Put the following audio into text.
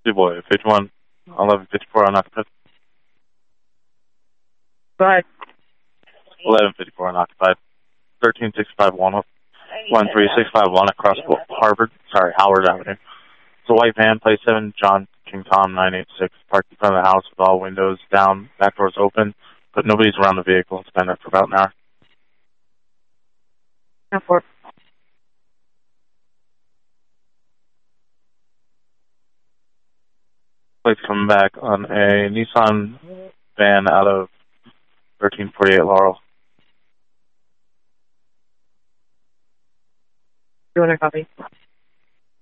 boy, 51, 1154 unoccupied. Go ahead. 1154 unoccupied. 13651 across Howard Avenue. It's a white van, plate 7, John King Tom 986, parked in front of the house with all windows down, back doors open, but nobody's around the vehicle. It's been there for about an hour. Airport. Plates coming back on a Nissan van out of 1348 Laurel. You want a copy?